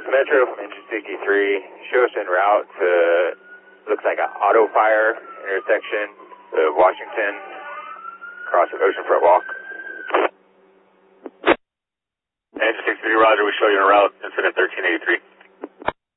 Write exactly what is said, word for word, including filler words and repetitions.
Metro from engine sixty-three. Show us en route to, looks like an auto fire intersection of Washington, across the Oceanfront Walk. Engine sixty-three, roger, we show you en route, incident thirteen eighty-three.